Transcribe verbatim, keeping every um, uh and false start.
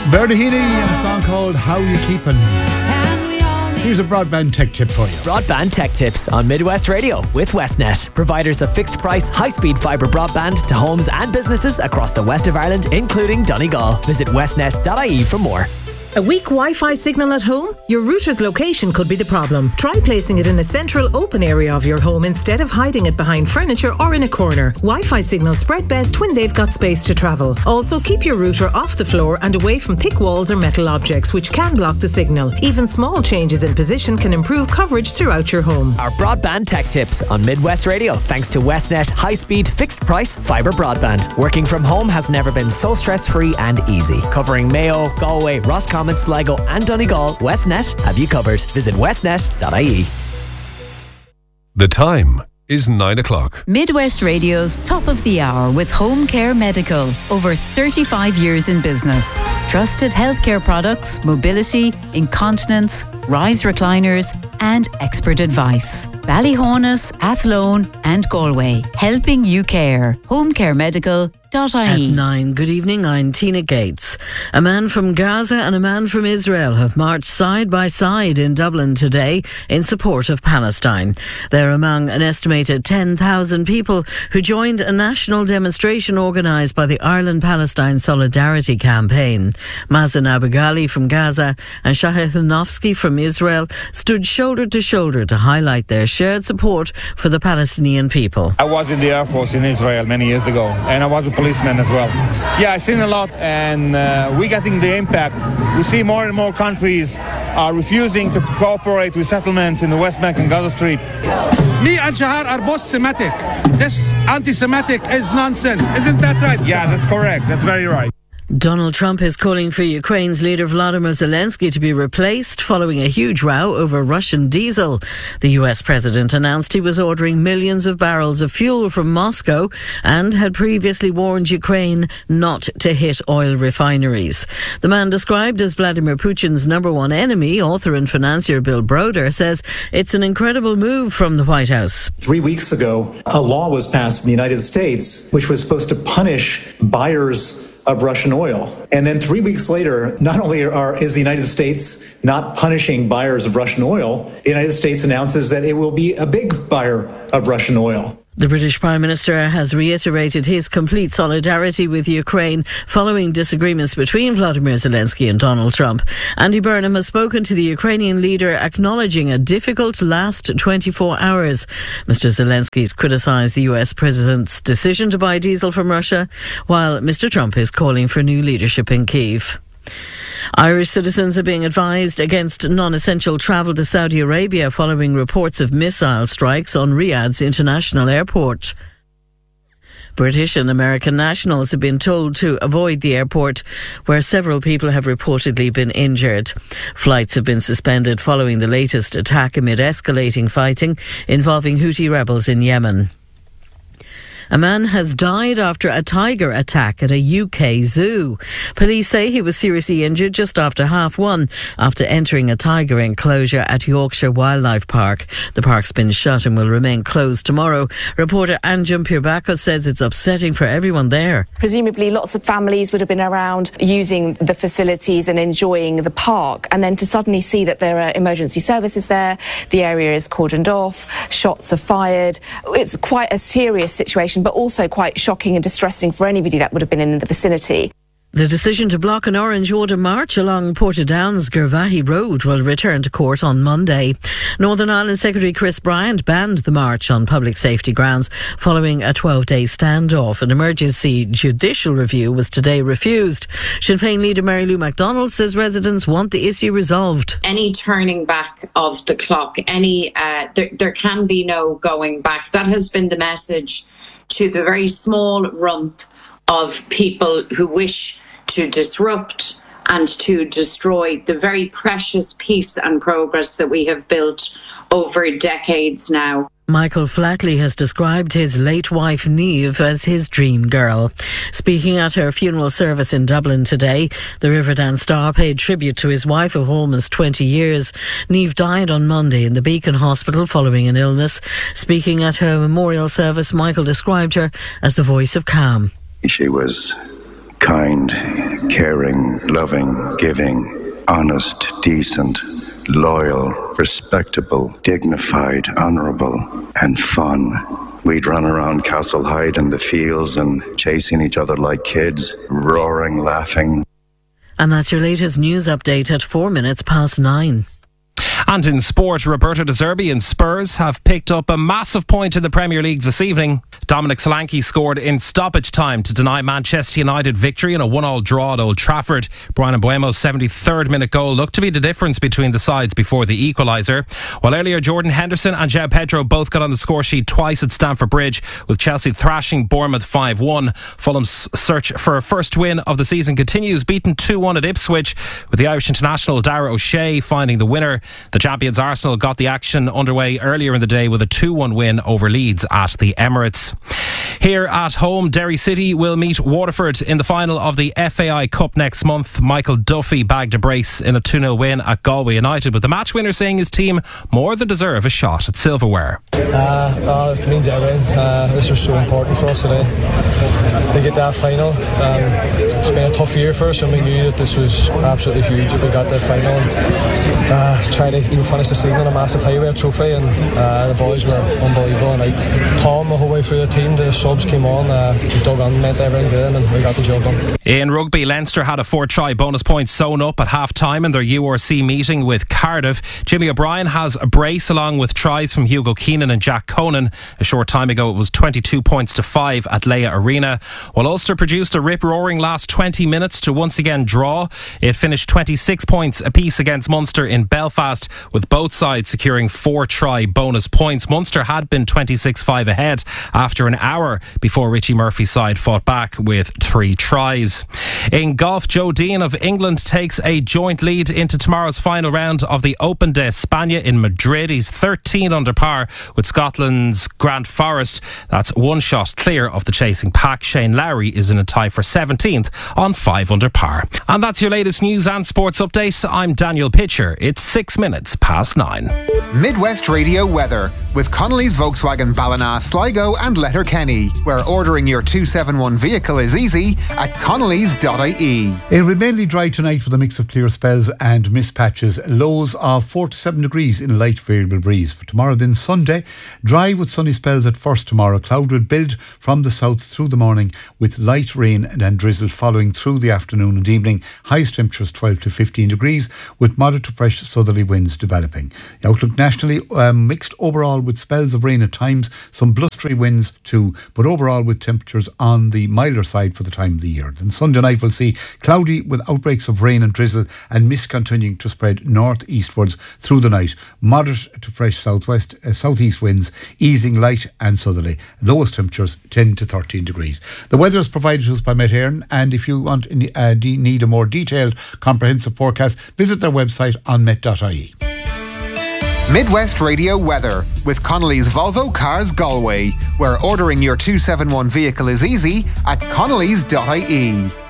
Verdi Heaney and a song called How You Keepin'. Here's a broadband tech tip for you. Broadband tech tips on Midwest Radio with Westnet, providers of fixed price, high speed fibre broadband to homes and businesses across the west of Ireland, including Donegal. Visit westnet dot I E for more. A weak Wi-Fi signal at home? Your router's location could be the problem. Try placing it in a central open area of your home instead of hiding it behind furniture or in a corner. Wi-Fi signals spread best when they've got space to travel. Also, keep your router off the floor and away from thick walls or metal objects, which can block the signal. Even small changes in position can improve coverage throughout your home. Our broadband tech tips on Midwest Radio, thanks to Westnet high-speed, fixed-price fibre broadband. Working from home has never been so stress-free and easy. Covering Mayo, Galway, Roscommon, Sligo and Donegal, Westnet have you covered. Visit westnet dot I E. The time is nine o'clock. Midwest Radio's Top of the Hour with Home Care Medical. Over thirty-five years in business. Trusted healthcare products, mobility, incontinence, rise recliners and expert advice. Ballyhonus, Athlone and Galway. Helping you care. Home Care Medical. At nine, good evening, I'm Tina Gates. A man from Gaza and a man from Israel have marched side by side in Dublin today in support of Palestine. They're among an estimated ten thousand people who joined a national demonstration organised by the Ireland-Palestine Solidarity Campaign. Mazen Abughali from Gaza and Shahid Hanofsky from Israel stood shoulder to shoulder to highlight their shared support for the Palestinian people. I was in the Air Force in Israel many years ago, and I was a policeman as well. Yeah, I've seen a lot, and uh, we're getting the impact. We see more and more countries are refusing to cooperate with settlements in the West Bank and Gaza Strip. Me and Shahar are both Semitic. This anti-Semitic is nonsense. Isn't that right? Yeah, that's correct. That's very right. Donald Trump is calling for Ukraine's leader Volodymyr Zelensky to be replaced following a huge row over Russian diesel. The U S president announced he was ordering millions of barrels of fuel from Moscow and had previously warned Ukraine not to hit oil refineries. The man described as Vladimir Putin's number one enemy, author and financier Bill Broder, says it's an incredible move from the White House. Three weeks ago, a law was passed in the United States which was supposed to punish buyers of Russian oil. And then three weeks later, not only are is the United States not punishing buyers of Russian oil, the United States announces that it will be a big buyer of Russian oil. The British Prime Minister has reiterated his complete solidarity with Ukraine following disagreements between Volodymyr Zelensky and Donald Trump. Andy Burnham has spoken to the Ukrainian leader, acknowledging a difficult last twenty-four hours. Mister Zelensky has criticised the U S president's decision to buy diesel from Russia, while Mister Trump is calling for new leadership in Kyiv. Irish citizens are being advised against non-essential travel to Saudi Arabia following reports of missile strikes on Riyadh's international airport. British and American nationals have been told to avoid the airport, where several people have reportedly been injured. Flights have been suspended following the latest attack amid escalating fighting involving Houthi rebels in Yemen. A man has died after a tiger attack at a U K zoo. Police say he was seriously injured just after half one after entering a tiger enclosure at Yorkshire Wildlife Park. The park's been shut and will remain closed tomorrow. Reporter Anjum Pirbakos says it's upsetting for everyone there. Presumably lots of families would have been around using the facilities and enjoying the park, and then to suddenly see that there are emergency services there, the area is cordoned off, shots are fired. It's quite a serious situation, but also quite shocking and distressing for anybody that would have been in the vicinity. The decision to block an Orange Order march along Portadown's Gervahi Road will return to court on Monday. Northern Ireland Secretary Chris Bryant banned the march on public safety grounds following a twelve-day standoff. An emergency judicial review was today refused. Sinn Féin leader Mary Lou MacDonald says residents want the issue resolved. Any turning back of the clock, any uh, there, there can be no going back. That has been the message to the very small rump of people who wish to disrupt and to destroy the very precious peace and progress that we have built over decades now. Michael Flatley has described his late wife Niamh as his dream girl. Speaking at her funeral service in Dublin today, the Riverdance star paid tribute to his wife of almost twenty years. Niamh died on Monday in the Beacon Hospital following an illness. Speaking at her memorial service, Michael described her as the voice of calm. She was kind, caring, loving, giving, honest, decent, loyal, respectable, dignified, honourable, and fun. We'd run around Castlehyde in the fields and chasing each other like kids, roaring, laughing. And that's your latest news update at four minutes past nine. And in sport, Roberto De Zerbi and Spurs have picked up a massive point in the Premier League this evening. Dominic Solanke scored in stoppage time to deny Manchester United victory in a one-all draw at Old Trafford. Brian Mbeumo's seventy-third minute goal looked to be the difference between the sides before the equaliser. While earlier Jordan Henderson and João Pedro both got on the score sheet twice at Stamford Bridge, with Chelsea thrashing Bournemouth five one. Fulham's search for a first win of the season continues, beaten two one at Ipswich, with the Irish international Dara O'Shea finding the winner. The champions Arsenal got the action underway earlier in the day with a two one win over Leeds at the Emirates. Here at home, Derry City will meet Waterford in the final of the F A I Cup next month. Michael Duffy bagged a brace in a two nil win at Galway United, with the match winner saying his team more than deserve a shot at silverware. Uh, uh, it means everything. Uh, this was so important for us today to get that final. Um, it's been a tough year for us, and we knew that this was absolutely huge that we got that final. Uh, try to you know, finish the season on a massive highway trophy, and uh, the boys were unbelievable. And like Tom, the whole way through the team, the subs came on, uh, we dug on, meant everything to them, and we got the job done. In rugby, Leinster had a four-try bonus point sewn up at half-time in their U R C meeting with Cardiff. Jimmy O'Brien has a brace along with tries from Hugo Keenan and Jack Conan. A short time ago, it was twenty-two points to five at Leia Arena. While Ulster produced a rip-roaring last twenty minutes to once again draw, it finished twenty-six points apiece against Munster in Belfast, with both sides securing four-try bonus points. Munster had been twenty-six five ahead after an hour before Richie Murphy's side fought back with three tries. In golf, Joe Dean of England takes a joint lead into tomorrow's final round of the Open de España in Madrid. He's thirteen under par with Scotland's Grant Forrest. That's one shot clear of the chasing pack. Shane Lowry is in a tie for seventeenth on five under par. And that's your latest news and sports update. I'm Daniel Pitcher. It's six minutes past nine. Midwest Radio weather with Connolly's Volkswagen Ballina, Sligo and Letterkenny, where ordering your two seventy-one vehicle is easy at connellys dot I E. It will mainly dry tonight with a mix of clear spells and mist patches. Lows of four to seven degrees in light variable breeze. For tomorrow then, Sunday, dry with sunny spells at first tomorrow. Cloud will build from the south through the morning with light rain and drizzle following through the afternoon and evening. Highest temperatures twelve to fifteen degrees with moderate to fresh southerly winds developing. The outlook nationally um, mixed overall with spells of rain at times, some blustery winds too, but overall with temperatures on the milder side for the time of the year. Then Sunday night we'll see cloudy with outbreaks of rain and drizzle and mist continuing to spread north-eastwards through the night. Moderate to fresh southwest, uh, southeast winds, easing light and southerly. Lowest temperatures ten to thirteen degrees. The weather is provided to us by Met Éireann, and if you want uh, need a more detailed, comprehensive forecast, visit their website on met dot I E. Midwest Radio weather with Connolly's Volvo Cars Galway, where ordering your two seventy-one vehicle is easy at connellys dot I E.